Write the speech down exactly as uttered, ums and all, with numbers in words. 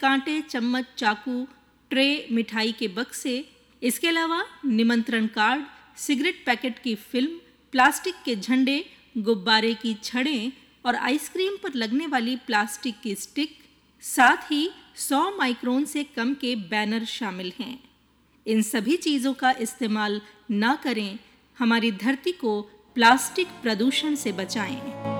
कांटे, चम्मच, चाकू, ट्रे, मिठाई के बक्से, इसके अलावा निमंत्रण कार्ड, सिगरेट पैकेट की फिल्म, प्लास्टिक के झंडे, गुब्बारे की छड़ें और आइसक्रीम पर लगने वाली प्लास्टिक की स्टिक, साथ ही सौ माइक्रोन से कम के बैनर शामिल हैं। इन सभी चीज़ों का इस्तेमाल ना करें, हमारी धरती को प्लास्टिक प्रदूषण से बचाएं।